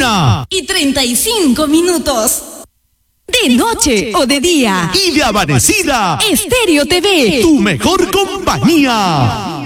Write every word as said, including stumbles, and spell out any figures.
una y treinta y cinco minutos. De noche o de día. Y de amanecida. Estéreo T V. Tu mejor compañía.